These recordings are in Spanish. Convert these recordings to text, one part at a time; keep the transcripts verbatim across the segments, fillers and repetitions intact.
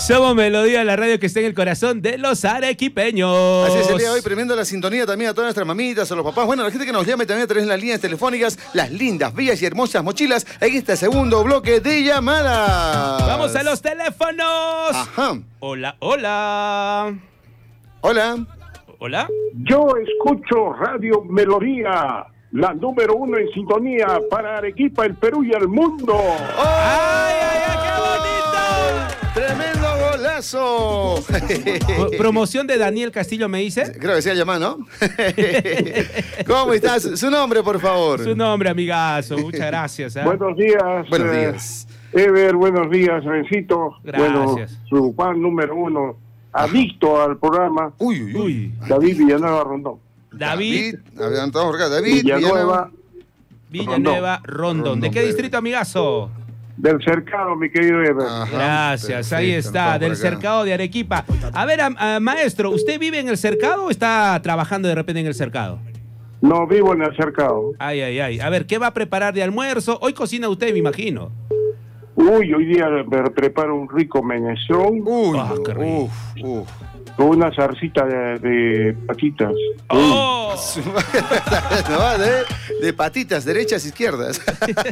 Somos Melodía, la radio que está en el corazón de los arequipeños. Así es el día de hoy, premiando la sintonía también a todas nuestras mamitas, a los papás. Bueno, a la gente que nos llama y también a través de las líneas telefónicas, las lindas, bellas y hermosas mochilas en este segundo bloque de llamadas. Vamos a los teléfonos. Ajá. Hola, hola. Hola. Hola. Yo escucho Radio Melodía, la número uno en sintonía para Arequipa, el Perú y el mundo. ¡Oh! ¡Ay, ay, ay, qué bonito! ¡Tremendo golazo! Promoción de Daniel Castillo, me dice. Creo que sea llamado, ¿no? ¿Cómo estás? Su nombre, por favor. Su nombre, amigazo. Muchas gracias. ¿eh? Buenos días. Buenos eh, días. Ever, buenos días, Rencito. Gracias. Bueno, su fan número uno, adicto al programa, Uy, uy, uy. Uy. David Villanueva Rondón. David David, adelantamos por acá. David Villanueva, Villanueva Rondón. Rondón, ¿De qué Pedro. distrito, amigazo? del cercado, mi querido Ever. Ajá, Gracias, perfecto, ahí está, anotamos del por acá. cercado de Arequipa. A ver, a- a- maestro, ¿usted vive en el cercado o está trabajando de repente en el cercado? No vivo en el cercado. Ay, ay, ay. A ver, ¿qué va a preparar de almuerzo? Hoy cocina usted, me imagino. Uy, hoy día me preparo un rico menestrón Uy, Ah, qué rico. uf, uf. con una zarcita de, de patitas. ¡Oh! No, de, de patitas, derechas, izquierdas.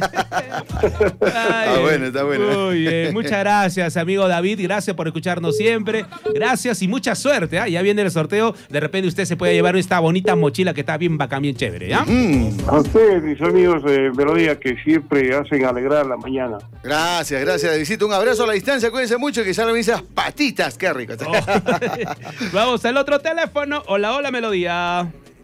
Ay, Está bueno, está bueno. Muy bien, muchas gracias, amigo David. Gracias por escucharnos siempre. Gracias y mucha suerte. ¿ah? Ya viene el sorteo. De repente usted se puede llevar esta bonita mochila que está bien bacán, bien chévere. ¿ya? Mm, A ustedes, mis amigos de Melodía, que siempre hacen alegrar la mañana. gracias, gracias, Davidcito. Un abrazo a la distancia, cuídense mucho, que salgan esas patitas. Qué rico. Oh. Vamos al otro teléfono. Hola, hola, Melodía.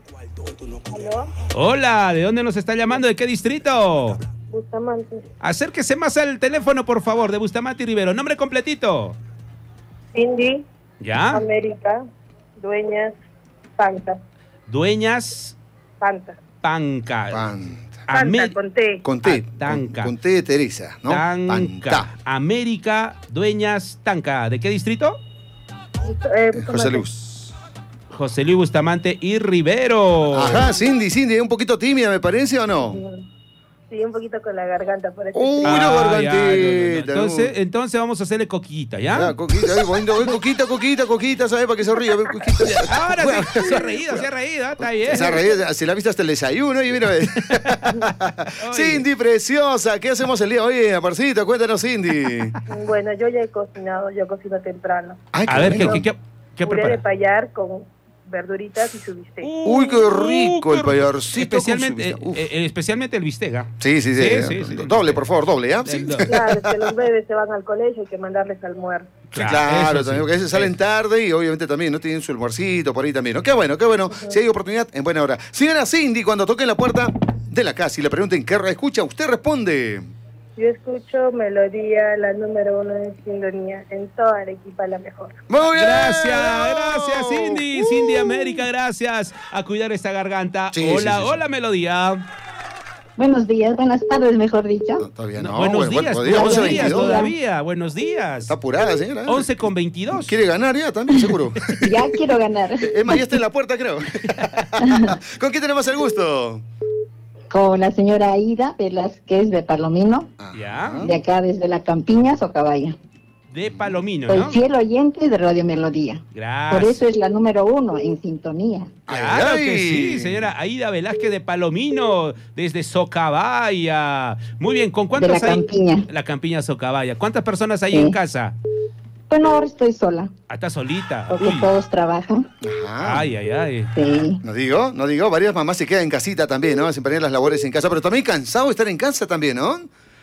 ¿Aló? Hola, ¿de dónde nos está llamando? ¿De qué distrito? Bustamante. Acérquese más al teléfono, por favor, de Bustamante y Rivero. Nombre completito. Cindy, ¿Ya? América, Dueñas, Panta. Dueñas Panta. Panca. Pan. Panta, Amé- con T. Con té. Ah, Tanca. Con, con té de Teresa, ¿no? Tanca. Pantá. América, Dueñas, Tanca. ¿De qué distrito? Eh, José Bustamante. Luz. José Luis Bustamante y Rivero. Ajá, Cindy, Cindy, un poquito tímida, me parece, ¿o no? Sí, un poquito con la garganta por este Uy, frío. una Ah, gargantita. ya, no, no, no. Entonces, ¿no? entonces vamos a hacerle coquita, ¿ya? Ya, coquita, ay, bonito, ay, coquita, coquita, coquita, ¿sabes? Para que se ría, coquita. Ahora sí, se ha reído, se ha reído, está bien. Se ha reído, se la ha visto hasta el desayuno y mira. Cindy, preciosa, ¿qué hacemos el día de hoy, Aparcito? Cuéntanos, Cindy. Bueno, yo ya he cocinado, yo cocino temprano. Ay, A ver, ¿qué, bueno. qué, qué, qué Puré de prepara? payar con verduritas y su bistec. Uy, qué rico el qué payarcito con Especialmente, su bistec. Uf. eh, eh, especialmente el bistega. Sí, sí, sí. Sí, eh, sí, sí. Doble, por favor, doble, ¿ya? Sí. El do- Claro, que los bebés se van al colegio, hay que mandarles almuerzo. Sí, claro, eso sí. también, porque a veces salen tarde y obviamente también no tienen su almuercito por ahí también, ¿no? Qué bueno, qué bueno. Si hay oportunidad, en buena hora. Señora Cindy, cuando toquen la puerta de la casa y le pregunten qué radio escucha, usted responde. Yo escucho Melodía, la número uno en sintonía, en toda Arequipa la mejor. Muy bien. Gracias, gracias, Cindy. Cindy América, gracias. A cuidar esta garganta. Sí, hola, sí, sí, sí. hola, Melodía. Buenos días, buenas tardes, mejor dicho. No, todavía no. No, buenos bueno, días, bueno, buenos once días veintidós. todavía. Buenos días. Está apurada, señora. once con veintidós. ¿Quiere ganar ya también, seguro? Ya quiero ganar. Es más, ya está en la puerta, creo. ¿Con quién tenemos el gusto? Con la señora Aida Velázquez de Palomino, Ya. de acá desde la Campiña, Socabaya. De Palomino, Soy ¿no? fiel oyente de Radio Melodía. Gracias. Por eso es la número uno en sintonía. Claro Ay, que ay. sí, señora Aida Velázquez de Palomino, desde Socabaya. Muy bien, ¿con cuántos De la hay? Campiña. La Campiña Socabaya. ¿Cuántas personas hay Sí. en casa? Bueno, ahora estoy sola, Ah, está solita. porque Uy. todos trabajan. Ajá. Ay, ay, ay. Sí. No digo, no digo, varias mamás se quedan en casita también, ¿no? Hacen para las labores en casa, pero también cansado de estar en casa también, ¿no?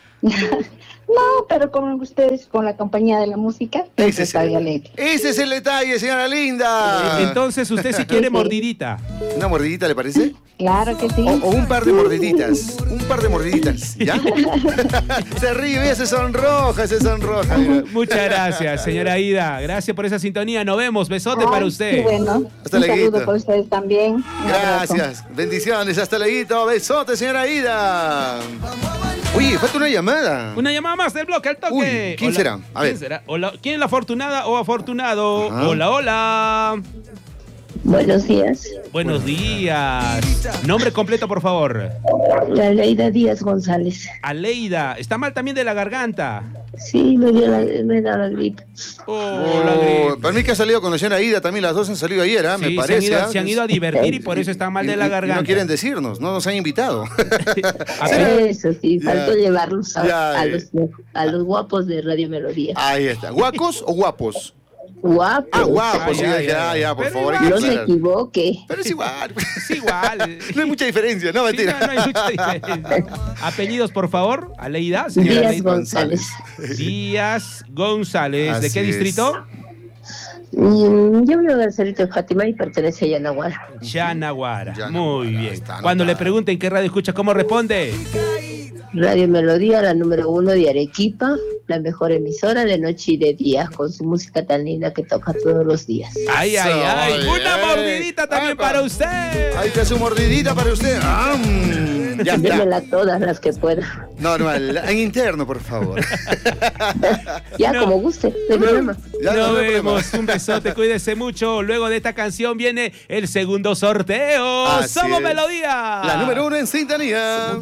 No, pero con ustedes, con la compañía de la música, Ese siempre es, estaría el, alegre. ese es el detalle, señora linda. Entonces, usted si quiere Sí. mordidita. ¿Una mordidita le parece? Claro que sí. O, o un par de mordiditas. Un par de mordiditas, ¿ya? Se ríe, ve, se sonroja, se sonroja. mira. Muchas gracias, señora Aida. Gracias por esa sintonía. Nos vemos. Besote Ay, para qué usted. bueno. Hasta Un luego. saludo para ustedes también. Un abrazo. Gracias, bendiciones, hasta luego. Besote, señora Ida. Oye, falta una llamada. Una llamada más del bloque al toque. Uy, ¿quién Hola. será? A ver. ¿Quién será? Hola. ¿Quién es la afortunada o afortunado? Ajá. Hola, hola. Buenos días. Buenos días. Nombre completo, por favor. Aleida Díaz González. Aleida, ¿está mal también de la garganta? Sí, me dio la, me da la gripe. Oh, la gripe. Para mí que ha salido con la señora Aida, también las dos han salido ayer, ¿eh? Sí, me parece. Se han, ido, ¿eh? se han ido a divertir y por eso están mal de la Y- y- garganta. Y no quieren decirnos, no nos han invitado. Eso sí, faltó Ya. llevarlos a, Ya, a eh. los, a los guapos de Radio Melodía. Ahí está. ¿Guacos o guapos? Guapos. Ah, guapos, Ah, sí, ya, ya, ya. ya, por Pero favor. hay igual, que No se aclarar. equivoque. Pero es igual. Es igual. No hay mucha diferencia, no, Sí, mentira. no, no hay mucha diferencia. Apellidos, por favor. Aleida, señora Díaz Aleida. González. Díaz González. ¿De Así qué es. distrito? Mm, Yo vivo en el Cerrito de Fátima y pertenece a Yanaguara. Yanaguara. Yanaguara, Muy bien. está Cuando le anotado. pregunten qué radio escucha, ¿cómo responde? Radio Melodía, la número uno de Arequipa, la mejor emisora de noche y de día, con su música tan linda que toca todos los días. Ay, ay, ay. Ay, Una ay. mordidita también Apa. para usted. Ahí está su mordidita para usted. Ah, mm, ya está. Démela todas las que pueda. Normal, en interno, por favor. Ya, No. como guste, no hay problema. Ya, Nos no hay problema. vemos, un besote, cuídese mucho. Luego de esta canción viene el segundo sorteo. Así ¡Somos es. Melodía! La número uno en sintonía.